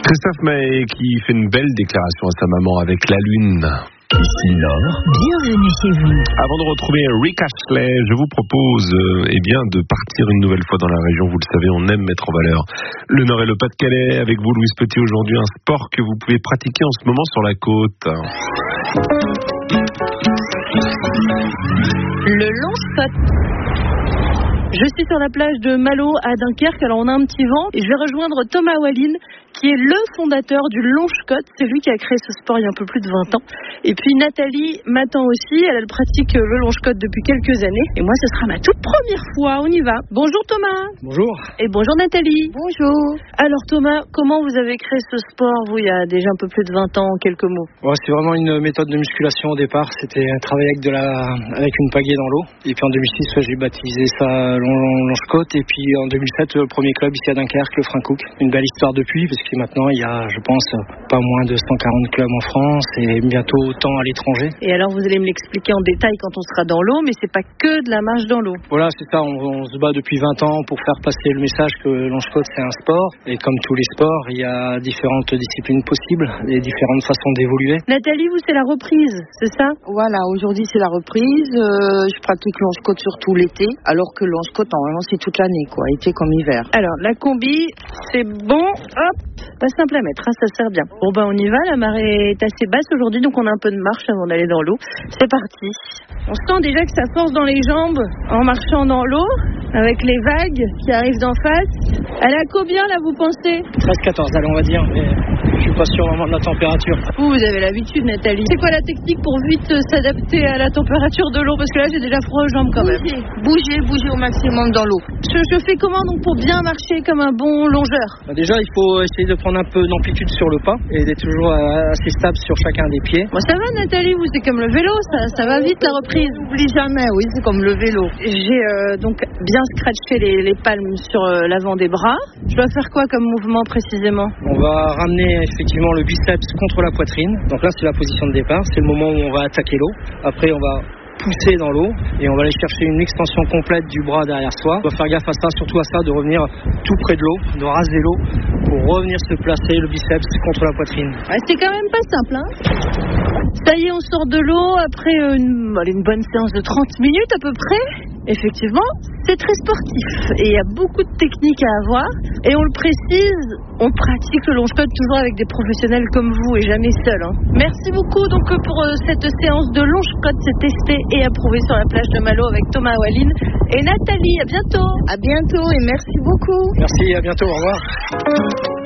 Christophe Maé qui fait une belle déclaration à sa maman avec la lune. Ici Nord, bienvenue chez vous. Avant de retrouver Rick Astley, je vous propose de partir une nouvelle fois dans la région. Vous le savez, on aime mettre en valeur le Nord et le Pas-de-Calais. Avec vous, Louise Petit, aujourd'hui, un sport que vous pouvez pratiquer en ce moment sur la côte. Le long-shot. Je suis sur la plage de Malo à Dunkerque, alors on a un petit vent et je vais rejoindre Thomas Walline qui est le fondateur du Longe-Côte. C'est lui qui a créé ce sport il y a un peu plus de 20 ans. Et puis Nathalie m'attend aussi, elle pratique le Longe-Côte depuis quelques années. Et moi ce sera ma toute première fois, on y va. Bonjour Thomas. Bonjour. Et bonjour Nathalie. Bonjour. Alors Thomas, comment vous avez créé ce sport, vous, il y a déjà un peu plus de 20 ans, en quelques mots? C'est vraiment une méthode de musculation au départ. C'était un travail avec une pagaie dans l'eau. Et puis en 2006, j'ai baptisé ça Longe-Côte. Et puis en 2007, le premier club ici à Dunkerque, le Francouk. Une belle histoire depuis, parce que maintenant il y a, je pense, pas moins de 140 clubs en France et bientôt autant à l'étranger. Et alors vous allez me l'expliquer en détail quand on sera dans l'eau, mais c'est pas que de la marche dans l'eau. Voilà, c'est ça, on se bat depuis 20 ans pour faire passer le message que Longe-Côte c'est un sport. Et comme tous les sports, il y a différentes disciplines possibles et différentes façons d'évoluer. Nathalie, vous, c'est la reprise, c'est ça? Voilà, aujourd'hui c'est la reprise. Je pratique Longe-Côte surtout l'été, alors que Longe-Côte normalement c'est toute l'année, quoi, été comme hiver. Alors la combi, c'est bon, hop, pas simple à mettre, hein, ça sert bien. Bon on y va, la marée est assez basse aujourd'hui, donc on a un peu de marche avant d'aller dans l'eau. C'est parti. On sent déjà que ça force dans les jambes en marchant dans l'eau, avec les vagues qui arrivent d'en face. Elle est à combien là, vous pensez? 13-14, allez, on va dire, mais je suis pas sûr vraiment de la température. Vous avez l'habitude, Nathalie. C'est quoi la technique pour vite s'adapter à la température de l'eau? Parce que là j'ai déjà froid aux jambes quand même. Bouger au maximum dans l'eau. Je fais comment donc pour bien marcher comme un bon longeur? Déjà, il faut essayer de prendre un peu d'amplitude sur le pas et d'être toujours assez stable sur chacun des pieds. Bon, ça va Nathalie, vous, c'est comme le vélo, ça va vite la reprise. N'oublie jamais, oui, c'est comme le vélo. J'ai donc bien scratché les palmes sur l'avant des bras. Je dois faire quoi comme mouvement précisément? On va ramener effectivement le biceps contre la poitrine. Donc là, c'est la position de départ, c'est le moment où on va attaquer l'eau. Après, on va pousser dans l'eau et on va aller chercher une extension complète du bras derrière soi. On va faire gaffe à ça, surtout à ça, de revenir tout près de l'eau, de raser l'eau pour revenir se placer le biceps contre la poitrine. C'est quand même pas simple, hein? Ça y est, on sort de l'eau après une bonne séance de 30 minutes à peu près. Effectivement, c'est très sportif et il y a beaucoup de techniques à avoir. Et on le précise, on pratique le Longe-Côte toujours avec des professionnels comme vous et jamais seul, hein. Merci beaucoup donc pour cette séance de Longe-Côte, c'est testé et approuvé sur la plage de Malo avec Thomas Walline et Nathalie. À bientôt. À bientôt et merci beaucoup. Merci, à bientôt, au revoir.